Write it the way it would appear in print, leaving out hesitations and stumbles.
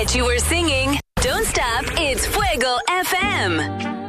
bet you were singing. Don't stop, it's Fuego FM.